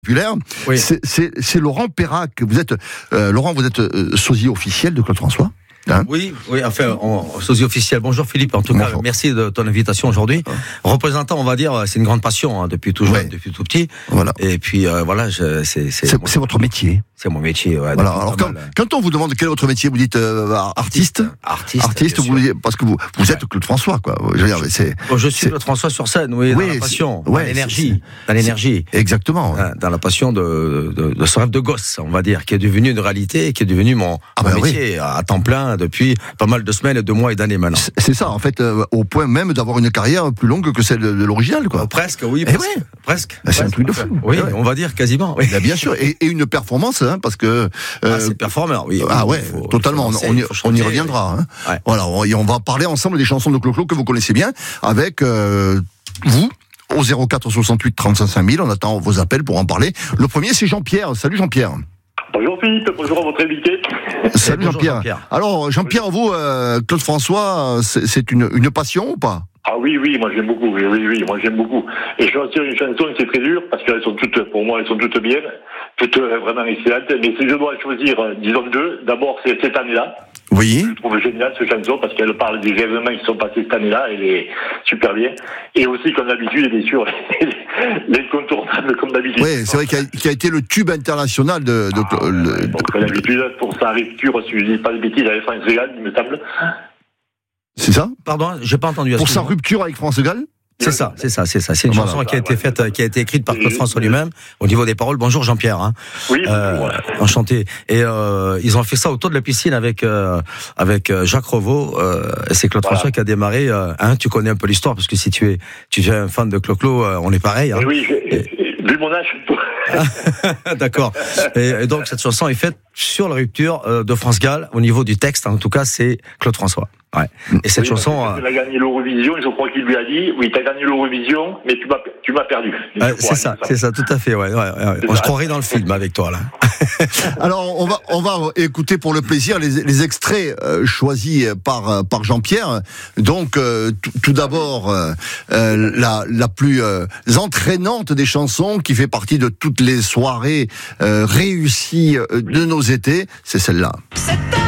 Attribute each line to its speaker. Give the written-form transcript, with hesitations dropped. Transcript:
Speaker 1: populaire.
Speaker 2: Oui.
Speaker 1: C'est Laurent Perrac. Vous êtes Laurent, vous êtes sosie officiel de Claude François. Hein?
Speaker 2: Oui, enfin, sosie officiel. Bonjour Philippe, en tout cas, merci de ton invitation aujourd'hui. Représentant, on va dire, c'est une grande passion, depuis toujours, depuis tout petit.
Speaker 1: Voilà.
Speaker 2: Et puis, voilà,
Speaker 1: c'est votre métier.
Speaker 2: C'est mon métier, ouais.
Speaker 1: Voilà. Alors, quand on vous demande quel est votre métier, vous dites
Speaker 2: artiste,
Speaker 1: parce que vous êtes Claude François, quoi.
Speaker 2: Je suis Claude François sur scène, oui, dans la passion, dans l'énergie.
Speaker 1: Exactement.
Speaker 2: Dans la passion de ce rêve de gosse, on va dire, qui est devenu une réalité, qui est devenu mon métier à temps plein depuis pas mal de semaines, de mois et d'années maintenant.
Speaker 1: C'est ça, en fait, au point même d'avoir une carrière plus longue que celle de l'original, quoi.
Speaker 2: Presque, oui. Presque.
Speaker 1: C'est un truc de fou.
Speaker 2: Oui, on va dire quasiment. Oui.
Speaker 1: Bien sûr, et une performance, parce que.
Speaker 2: C'est performeur, oui.
Speaker 1: Totalement. On y reviendra. Hein. Ouais. Voilà, on va parler ensemble des chansons de Clo-Clo que vous connaissez bien, avec vous. Au 04 68 35 5000, on attend vos appels pour en parler. Le premier, c'est Jean-Pierre. Salut Jean-Pierre.
Speaker 3: Bonjour Philippe, bonjour à votre invité.
Speaker 1: Salut Jean-Pierre. Alors Jean-Pierre, vous, Claude François, c'est une passion ou pas?
Speaker 3: Ah oui, moi j'aime beaucoup, oui, moi j'aime beaucoup. Et je choisis une chanson qui est très dure, parce qu'elles sont toutes, pour moi, elles sont toutes bien, toutes vraiment excellentes. Mais si je dois choisir, disons deux, d'abord c'est cette année-là.
Speaker 1: Oui.
Speaker 3: Je trouve génial ce chanson, parce qu'elle parle des événements qui sont passés cette année-là, elle est super bien. Et aussi, comme d'habitude, bien sûr, l'incontournable, comme d'habitude.
Speaker 1: Oui, c'est vrai qu'il a été le tube international
Speaker 3: comme d'habitude, pour sa rupture, si je dis pas de bêtises, avec France Gall, il me semble.
Speaker 1: C'est ça?
Speaker 2: Pardon, j'ai pas entendu.
Speaker 1: Pour sa rupture avec France Gall?
Speaker 2: C'est ça. C'est une chanson qui a été faite, qui a été écrite par Claude François lui-même, au niveau des paroles. Bonjour Jean-Pierre. Hein.
Speaker 3: Oui.
Speaker 2: Enchanté. Et ils ont fait ça autour de la piscine avec Jacques Revaux. C'est Claude François qui a démarré. Tu connais un peu l'histoire, parce que si tu es un fan de Clo-Clo, on est pareil. Hein.
Speaker 3: Oui, vu mon âge.
Speaker 2: D'accord. Et donc cette chanson est faite sur la rupture de France Gall. Au niveau du texte, en tout cas, c'est Claude François. Ouais. Et cette chanson.
Speaker 3: Il a gagné l'Eurovision, je crois qu'il lui a dit, oui, t'as gagné l'Eurovision, mais tu m'as perdu.
Speaker 2: C'est ça, tout à fait, ouais. On se croirait dans le film avec toi, là.
Speaker 1: Alors, on va écouter pour le plaisir les extraits choisis par Jean-Pierre. Donc, tout d'abord, la plus entraînante des chansons, qui fait partie de toutes les soirées réussies de nos étés, c'est celle-là.